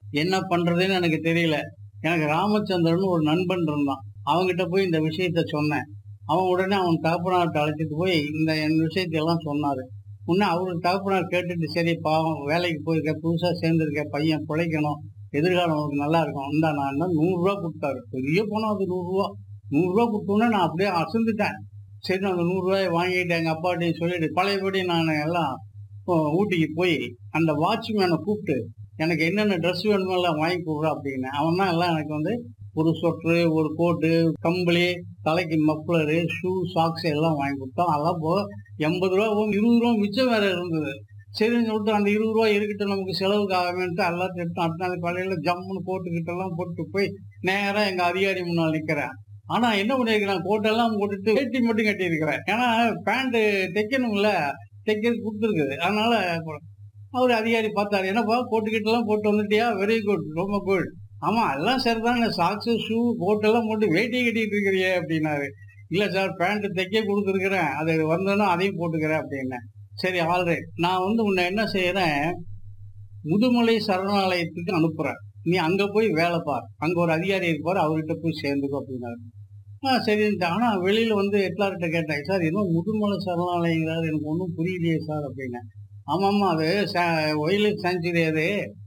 என்ன பண்றதுன்னு எனக்கு தெரியல. எனக்கு ராமச்சந்திரன் ஒரு நண்பன் இருந்தான். அவன்கிட்ட போய் இந்த விஷயத்த சொன்னேன். அவன் உடனே அவன் தகப்பனார்ட்ட அழைச்சிட்டு போய் என் விஷயத்தை எல்லாம் சொன்னாரு. உடனே அவரு தகப்பனார் கேட்டுட்டு, சரி பாவம் வேலைக்கு போயிருக்க, புதுசா சேர்ந்திருக்க பையன் பிழைக்கணும், எதிர்காலம் உனக்கு நல்லா இருக்கும். இந்தா நான் என்ன ₹100 குடுத்தாரு. பெரிய பணம் அது ₹100. ₹100 குடுத்தோனே நான் அப்படியே அசந்துட்டேன். சரி அந்த ₹100 வாங்கிட்டு எங்க அப்பாட்டயும் சொல்லிட்டு, பழையபடி நான் எல்லாம் ஊட்டிக்கு போய் அந்த வாட்ச்மேன கூப்பிட்டு, எனக்கு என்னென்ன ட்ரெஸ் வேணுமோ எல்லாம் வாங்கி குடுறா அப்படின்னேன். அவன் தான் எல்லாம் எனக்கு வந்து ஒரு சொட்டரு, ஒரு கோட்டு, கம்பளி, தலைக்கு மஃப்ளரு, ஷூ, சாக்ஸ் எல்லாம் வாங்கி குடுத்தான். அதெல்லாம் போக ₹80 போக ₹20 மிச்சம் வேற இருந்தது. சரின்னு சொல்லிட்டு அந்த ₹20 இருக்கட்டும் நமக்கு செலவுக்கு ஆகுமேன்ட்டு எல்லாத்தையும் எடுத்து அடுத்த நாள் காலையில ஜம்முன்னு கோட்டுக்கிட்டெல்லாம் போட்டு போய் நேரா எங்க அதிகாரி முன்னால நிக்கிறேன். ஆனா என்ன பண்ணியிருக்கிறேன், கோட்டெல்லாம் போட்டுட்டு வேட்டி மட்டும் கட்டியிருக்கிறேன். ஏன்னா பேண்ட் தைக்கணும்ல, தைக்கிறதுக்கு குடுத்துருக்குது. அதனால அவரு அதிகாரி பார்த்தாரு. "என்னப்பா கோட்டு கீட்டெல்லாம் போட்டு வந்துட்டியா? Very good. ரொம்ப குட். ஆமா எல்லாம் சரிதாங்க. சாக்ஸு, ஷூ, கோட் எல்லாம் போட்டு வேட்டிய கட்டிட்டு இருக்கிறியே" அப்படின்னாரு. "இல்ல சார் பேண்ட் தைக்க குடுத்துருக்கிறேன். அது வந்தோனே அதையும் போட்டுக்கிறேன்" அப்படின்னேன். "சரி ஆல்ரைட். நான் வந்து உன்னை என்ன செய்றேன், முதுமலை சரணாலயத்துக்கு அனுப்புறேன். நீ அங்க போய் வேலை பார். அங்க ஒரு அதிகாரி இருப்பாரு. அவர்கிட்ட போய் சேர்ந்துக்கோ" அப்படின்னாரு. சரின்ட்டேன். ஆனா வெளியில வந்து ஹெட்லார்ட்ட கேட்டேன். "சார் ஏதோ முதுமலை சரணாலயங்கிறாரு. எனக்கு ஒண்ணும் புரியலையே சார்" அப்படின்னேன். "ஆமாமா அது வைல்ட் லைஃப் சாங்சுரி அது.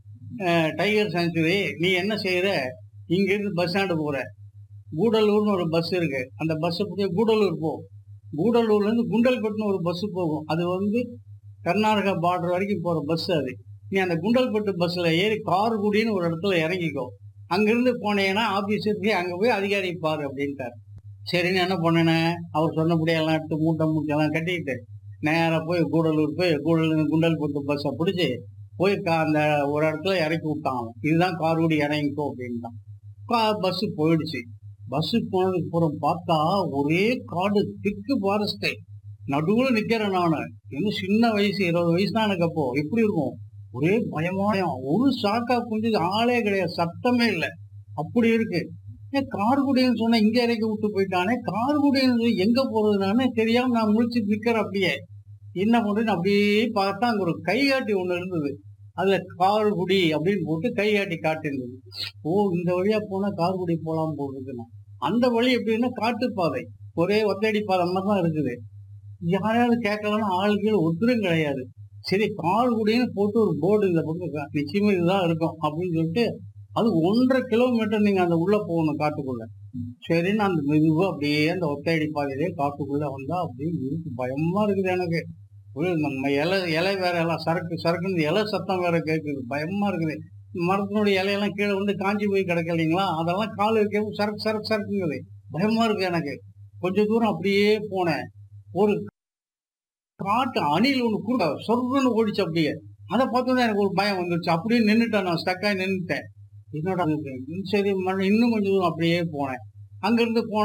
Tiger sanctuary. நீ என்ன செய்ற, இங்கிருந்து பஸ் ஸ்டாண்டு போற. கூடலூர்னு ஒரு பஸ் இருக்கு. அந்த பஸ்ஸ புடிச்சு கூடலூர் போ. கூடலூர்லேருந்து குண்டல்பட்டுன்னு ஒரு பஸ் போகும். அது வந்து கர்நாடகா பார்டர் வரைக்கும் போற பஸ் அது. நீ அந்த குண்டல்பட்டு பஸ்ல ஏறி காரைக்குடின்னு ஒரு இடத்துல இறங்கிக்கோ. அங்கிருந்து போனீங்கன்னா ஆபீஸ் இருக்கு. அங்க போய் அதிகாரியை பாரு" அப்படின்ட்டாரு. சரின்னு என்ன பண்ணுனே, அவர் சொன்னபடியே எல்லாம் எடுத்து மூட்டை மூட்டையெல்லாம் கட்டிக்கிட்டு, நேரா போய் கூடலூர் போய் கூடலூர்லேருந்து குண்டல்பட்டு பஸ்ஸ புடிச்சு போய் அந்த ஒரு இடத்துல இறக்கி விட்டான் அவன். "இதுதான் காரைக்குடி இறங்கிக்கோ" அப்படின்ட்டான். பஸ் போயிடுச்சு. பஸ் போனதுக்கு அப்புறம் பார்த்தா ஒரே காடு, திக்கு ஃபாரஸ்ட். நடுவுல நிக்கிறேன் நானு. இன்னும் சின்ன வயசு 20 வயசு தான் எனக்கு அப்போ. எப்படி இருக்கும்? ஒரே பயமா ஒரு சாக்கா குஞ்சுது. ஆளே கிடையாது. சத்தமே இல்ல. அப்படி இருக்கு. காரைக்குடின்னு சொன்னா இங்க இறக்கி விட்டு போயிட்டானே. காரைக்குடின்னு எங்க போறது நானு தெரியாம நான் முழிச்சுட்டு நிக்கிறேன் அப்படியே. என்ன பண்றேன்னு அப்படியே பார்த்தா அங்க ஒரு கைகாட்டி ஒண்ணு இருந்தது. அதுல காரைக்குடி அப்படின்னு போட்டு கைகாட்டி காட்டியிருந்தது. ஓ இந்த வழியா போனா காரைக்குடி போலாம் போல இருக்குன்னு. அந்த வழி எப்படின்னா காட்டுப்பாதை. ஒரே ஒத்தையடி பாதை மாதிரி தான் இருக்குது. யாரையாவது கேட்கலாம்னா ஆளுக்கு ஒருத்தரும் கிடையாது. சரி காரைக்குடின்னு போட்டு ஒரு போர்டு இந்த பக்கம் நிச்சயமா இதுதான் இருக்கும் அப்படின்னு சொல்லிட்டு, அது 1½ கிலோமீட்டர் நீங்க அந்த உள்ள போகணும் காட்டுக்குள்ள. சரின்னு அந்த மெதுவா அப்படியே அந்த ஒத்தையடி பாதையிலே காட்டுக்குள்ள வந்தா அப்படியே இருக்கு. பயமா இருக்குது எனக்கு. நம்ம இலை வேற எல்லாம் சரக்கு சரக்குன்னு இலை சத்தம் வேற கேட்குது. பயமா இருக்குது. மரத்தினுடைய இலையெல்லாம் கீழே வந்து காஞ்சி போய் கிடக்கு இல்லைங்களா? அதெல்லாம் கால் வைக்கவும் சரக்கு சரக்கு சரக்குங்குது. பயமா இருக்கு எனக்கு. கொஞ்ச தூரம் அப்படியே போனேன். ஒரு காட்டு அணில் ஒண்ணு கூட சொர்ருன்னு ஓடிச்சு அப்படியே. அத பார்த்தோனே எனக்கு ஒரு பயம் வந்துருச்சு. அப்படியே நின்னுட்டேன் நான். ஸ்டக் ஆயி நின்னுட்டேன். என்னடா இது? சரி இன்னும் கொஞ்சம் தூரம் அப்படியே போனேன். அங்கிருந்து